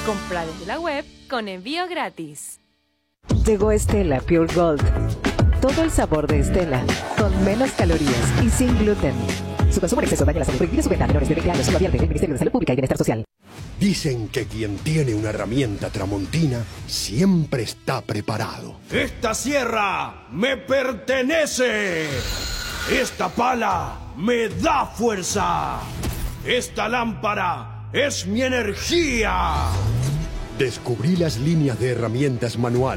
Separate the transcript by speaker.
Speaker 1: Compra desde la web con envío gratis.
Speaker 2: Llegó Estela Pure Gold. Todo el sabor de Estela, con menos calorías y sin gluten. Su consumo en exceso daña la salud. Prohibida su venta a menores de 20 años. Lo advierte el Ministerio de Salud Pública y Bienestar Social.
Speaker 3: Dicen que quien tiene una herramienta tramontina siempre está preparado.
Speaker 4: ¡Esta sierra me pertenece! ¡Esta pala me da fuerza! ¡Esta lámpara es mi energía!
Speaker 3: Descubrí las líneas de herramientas manuales